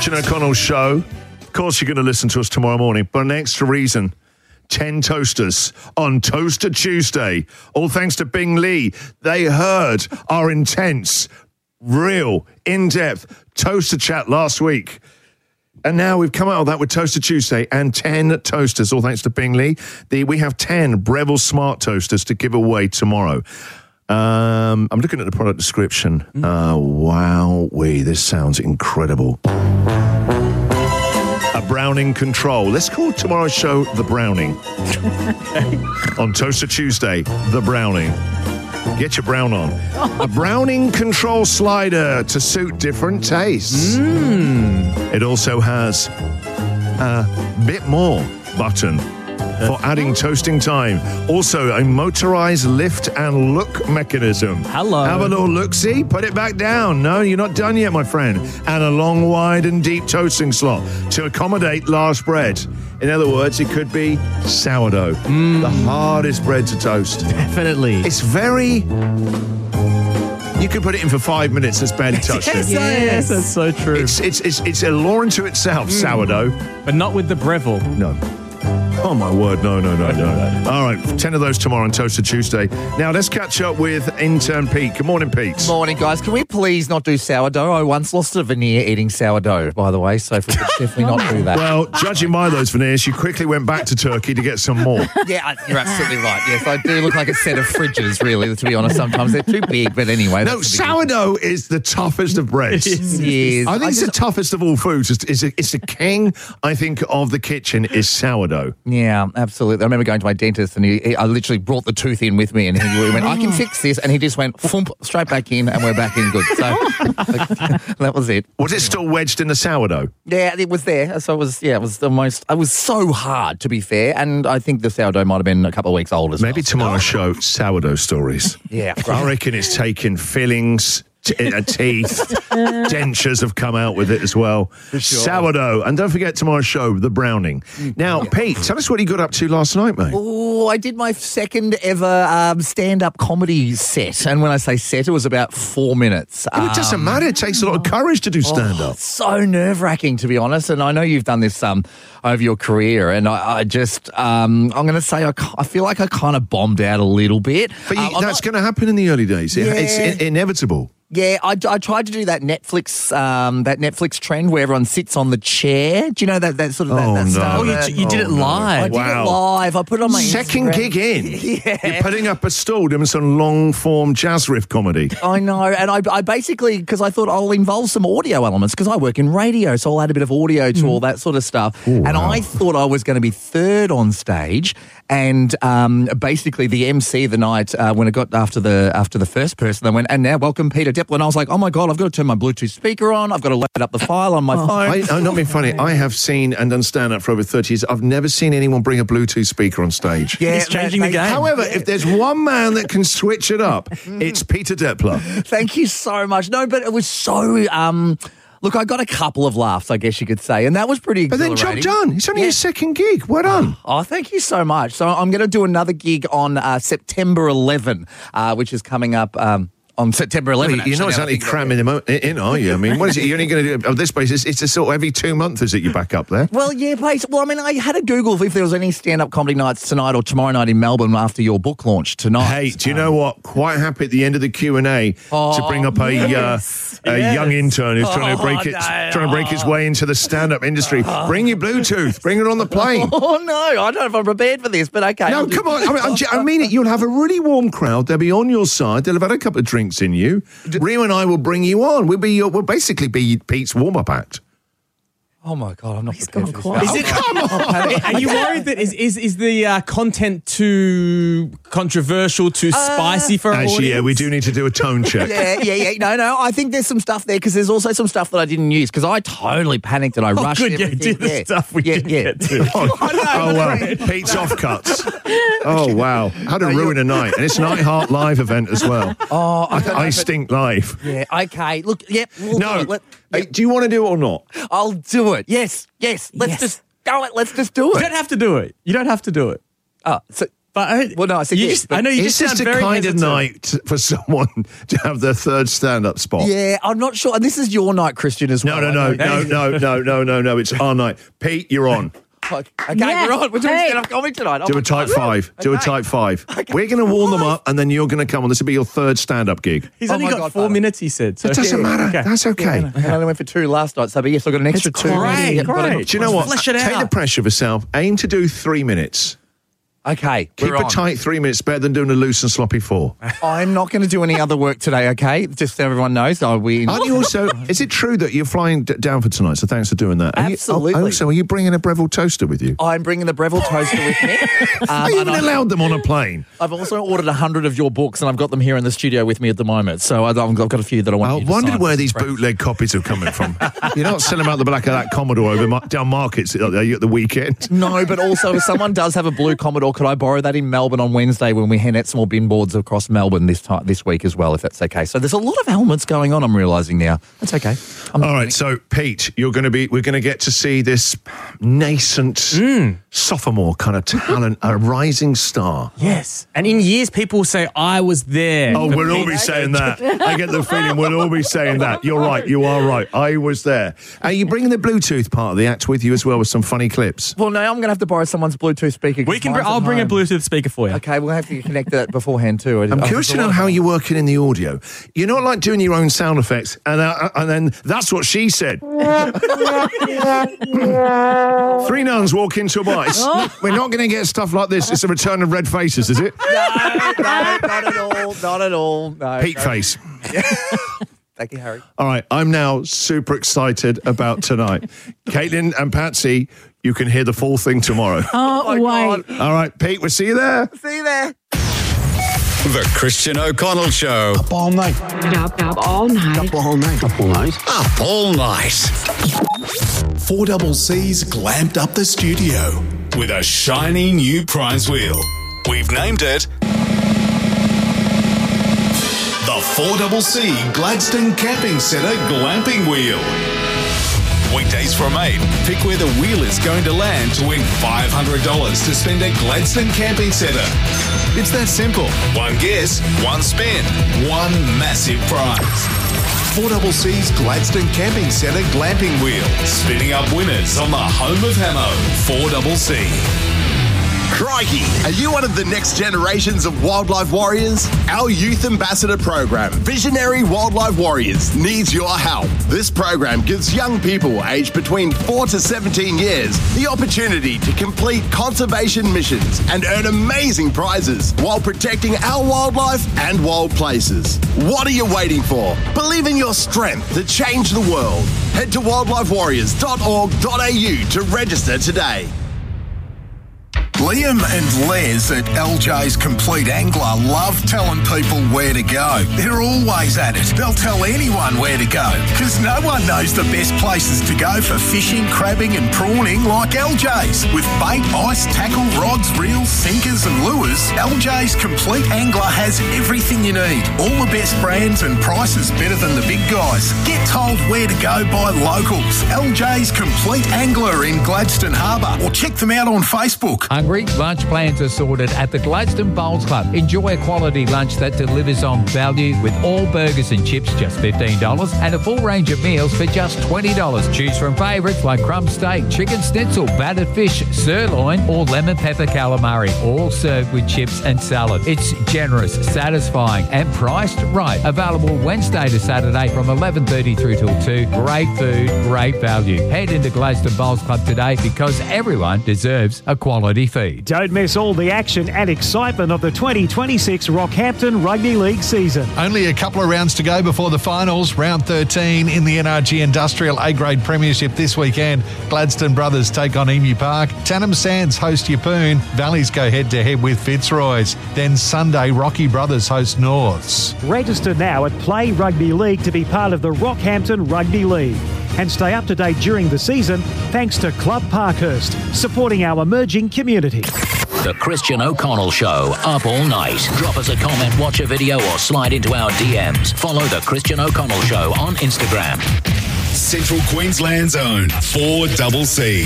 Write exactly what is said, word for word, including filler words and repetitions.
Rich and O'Connell show. Of course, you're going to listen to us tomorrow morning, but an extra reason. ten toasters on Toaster Tuesday. All thanks to Bing Lee. They heard our intense, real, in-depth toaster chat last week. And now we've come out of that with Toaster Tuesday and ten toasters, all thanks to Bing Lee. The, we have ten Breville Smart Toasters to give away tomorrow. Um, I'm looking at the product description. Mm. Uh, wow, wee, this sounds incredible. A Browning control. Let's call tomorrow's show The Browning. On Toaster Tuesday, The Browning. Get your brown on. A Browning control slider to suit different tastes. Mm. It also has a bit more button for adding toasting time. Also, a motorized lift and look mechanism. Hello. Have a little look-see, put it back down. No, you're not done yet, my friend. And a long, wide and deep toasting slot to accommodate large bread. In other words, it could be sourdough, mm. the hardest bread to toast. Definitely. It's very... You could put it in for five minutes, it's barely touched yes, it. Yes, that's so true. It's, it's, it's, it's a law unto itself, mm. sourdough. But not with the Breville. No. Oh, my word. No, no, no, no. All right. ten of those tomorrow on Toaster Tuesday. Now, let's catch up with intern Pete. Good morning, Pete. Morning, guys. Can we please not do sourdough? I once lost a veneer eating sourdough, by the way, so if we could definitely not do that. Well, judging by those veneers, you quickly went back to Turkey to get some more. Yeah, you're absolutely right. Yes, I do look like a set of fridges, really, to be honest. Sometimes they're too big, but anyway. No, sourdough is the toughest of breads. It is. I think I it's just, the toughest of all foods. It's, it's, it's the king, I think, of the kitchen is sourdough. Yeah, absolutely. I remember going to my dentist and he, he, I literally brought the tooth in with me and he went, I can fix this. And he just went, thump, straight back in and we're back in good. So that was it. Was it still wedged in the sourdough? Yeah, it was there. So it was, yeah, it was the most, it was so hard to be fair. And I think the sourdough might have been a couple of weeks old as Maybe well. tomorrow's show, sourdough stories. Yeah. I reckon it's taken fillings, t- uh, teeth, dentures have come out with it as well. Sure. Sourdough. And don't forget tomorrow's show, The Browning. Now, Pete, tell us what you got up to last night, mate. Oh, I did my second ever um, stand-up comedy set. And when I say set, it was about four minutes. Well, it doesn't um, matter. It takes a lot of courage to do stand-up. Oh, so nerve-wracking, to be honest. And I know you've done this um, over your career. And I, I just, um, I'm going to say, I, I feel like I kind of bombed out a little bit. But you, um, that's not, going to happen in the early days. It, Yeah. It's in- inevitable. Yeah, I, I tried to do that Netflix um, that Netflix trend where everyone sits on the chair. Do you know that that sort of that, Oh, that no. style? Oh, you, that- you did Oh, it no. live. I did Wow. it live. I put it on my Second Instagram. gig in. Yeah. You're putting up a stall doing some long-form jazz riff comedy. I know, and I, I basically, because I thought I'll involve some audio elements, because I work in radio, so I'll add a bit of audio to mm. all that sort of stuff. Ooh, and wow. I thought I was going to be third on stage, and um, basically the M C the night, uh, when it got after the after the first person, they went, and now welcome Peter Deplin. I was like, oh my God, I've got to turn my Bluetooth speaker on, I've got to load up the file on my oh, phone. I, I'm not being funny. I have seen and done stand-up for over thirty years. I've never seen anyone bring a Bluetooth speaker on stage. Yeah, It's changing they- the game. However, if there's one man that can switch it up, it's Peter Depler. Thank you so much. No, but it was so... Um, Look, I got a couple of laughs, I guess you could say, and that was pretty But then job exhilarating. done. It's only Yeah. his second gig. Well done. Oh, thank you so much. So I'm going to do another gig on uh, September eleventh, uh, which is coming up... Um, on September eleventh. Well, you're not exactly cramming them in, are you? I mean, what is it? You're only going to do on this basis? It's a sort of every two months, is it? You back up there? Well, yeah, please. Well, I mean, I had a Google if there was any stand-up comedy nights tonight or tomorrow night in Melbourne after your book launch tonight. Hey, do you know what? Quite happy at the end of the Q and A Oh, to bring up a, yes, uh, a yes. young intern who's trying to Oh, break it, no. trying to break his way into the stand-up industry. Bring your Bluetooth. Bring it on the plane. Oh, no. I don't know if I'm prepared for this, but okay. No, I'll do- come on. I mean, I'm j- I mean it. You'll have a really warm crowd. They'll be on your side. They'll have had a couple of drinks in you. Rio and I will bring you on. We'll be your, we'll basically be Pete's warm-up act. Oh, my God. I'm not He's prepared gone for this. quiet. Is it, come on. Are you worried that is is, is the uh, content too controversial, too spicy for our Actually, audience? yeah, we do need to do a tone check. Yeah, yeah, yeah. No, no. I think there's some stuff there because there's also some stuff that I didn't use because I totally panicked and I Oh, rushed good, yeah, everything. do the stuff we yeah, didn't yeah. get to. Oh, oh wow. Pete's offcuts. Oh, wow. How to ruin a night. And it's Night Heart live event as well. Oh, I, don't know, I but- stink live. Yeah, okay. Look, yep. We'll No. do it. Let- Hey, do you want to do it or not? I'll do it. Yes, yes. Let's Yes. just go it. Let's just do You it. don't have to do it. You don't have to do it. Oh, so But I, Well, no, I said you yes, just, but I know you Is just this sound the very kind hesitant. of night for someone to have their third stand-up spot? Yeah, I'm not sure. And this is your night, Christian, as No, well. no, I no, know. no, no, no, no, no, no. It's our night. Pete, you're on. Okay, Yeah. we're on. We're doing Hey. stand-up comedy tonight. Do Oh, a type five. Do a Okay. type five. We're going to warm them up, and then you're going to come on. This will be your third stand-up gig. He's Oh only my got God, four Father. minutes, he said. So It doesn't matter. Okay. That's okay. I only went for two last night, so but yes, I've got an extra It's two. great, Yeah, got it. great. Do you know what? Flesh it Take out. the pressure of yourself. Aim to do three minutes. Okay, Keep we're it on. tight. Three minutes better than doing a loose and sloppy four. I'm not going to do any other work today, okay? Just so everyone knows. I'll be. Aren't you also? Is it true that you're flying d- down for tonight? So thanks for doing that. Are you- Absolutely. oh, also, are you bringing a Breville toaster with you? I'm bringing the Breville toaster with me. Um, Are you and even I- allowed them on a plane? I've also ordered a hundred of your books, and I've got them here in the studio with me at the moment. So I've I've got a few that I want. I you to wondered sign. where these bootleg copies are coming from. You're not selling them out the back of that Commodore over mar- down markets at the at the weekend. No, but also if someone does have a blue Commodore, could I borrow that in Melbourne on Wednesday when we hand out some more bin boards across Melbourne this time this week as well, if that's okay. So there's a lot of elements going on. I'm realising now. That's okay. I'm All right, so Pete, you're going to be. We're going to get to see this nascent sophomore kind of talent, a rising star. Yes. And in years, people will say, I was there. Oh, we'll all be saying that. I get the feeling we'll all be saying that. You're right. You are right. I was there. Are you bringing the Bluetooth part of the act with you as well with some funny clips? Well, no, I'm going to have to borrow someone's Bluetooth speaker. 'cause We can. mine's Br- I'll at bring a home. Bluetooth speaker for you. Okay, we'll have to connect that beforehand too. I'm curious to know how you're working in the audio. You're not like doing your own sound effects, and uh, and then that's what she said. Three nuns walk into a bar. It's- We're not going to get stuff like this. It's a return of red faces, is it? No, no, not at all. Not at all. No. Pete no. face. Thank you, Harry. All right, I'm now super excited about tonight. Caitlin and Patsy, you can hear the full thing tomorrow. Oh, my wait. God. All right, Pete, we'll see you there. See you there. The Christian O'Connell Show. Up all night. Up, up all night. Up all night. Up all night. Up all night. four double C's glamped up the studio. With a shiny new prize wheel. We've named it The four double C Gladstone Camping Centre Glamping Wheel. Weekdays from eight. Pick where the wheel is going to land to win five hundred dollars to spend at Gladstone Camping Centre. It's that simple. One guess, one spin, one massive prize. four double C's Gladstone Camping Centre Glamping Wheel. Spinning up winners on the home of Hamo, four double C. Crikey! Are you one of the next generations of wildlife warriors? Our youth ambassador program, Visionary Wildlife Warriors, needs your help. This program gives young people aged between four to seventeen years the opportunity to complete conservation missions and earn amazing prizes while protecting our wildlife and wild places. What are you waiting for? Believe in your strength to change the world. Head to wildlife warriors dot org dot a u to register today. Liam and Les at L J's Complete Angler love telling people where to go. They're always at it. They'll tell anyone where to go because no one knows the best places to go for fishing, crabbing and prawning like L J's. With bait, ice, tackle, rods, reels, sinkers and lures, L J's Complete Angler has everything you need. All the best brands and prices better than the big guys. Get told where to go by locals. L J's Complete Angler in Gladstone Harbour or check them out on Facebook. Hungry? Lunch plans are sorted at the Gladstone Bowls Club. Enjoy a quality lunch that delivers on value with all burgers and chips just fifteen dollars and a full range of meals for just twenty dollars. Choose from favourites like crumb steak, chicken schnitzel, battered fish, sirloin or lemon pepper calamari, all served with chips and salad. It's generous, satisfying and priced right. Available Wednesday to Saturday from eleven thirty through till two. Great food, great value. Head into Gladstone Bowls Club today because everyone deserves a quality feed. Don't miss all the action and excitement of the twenty twenty-six Rockhampton Rugby League season. Only a couple of rounds to go before the finals. Round thirteen in the N R G Industrial A-Grade Premiership this weekend. Gladstone Brothers take on Emu Park. Tannum Sands host Yeppoon. Valleys go head-to-head with Fitzroy's. Then Sunday, Rocky Brothers host Norths. Register now at Play Rugby League to be part of the Rockhampton Rugby League. And stay up to date during the season thanks to Club Parkhurst, supporting our emerging community. The Christian O'Connell Show, up all night. Drop us a comment, watch a video or slide into our D Ms. Follow The Christian O'Connell Show on Instagram. Central Queensland's own four double C.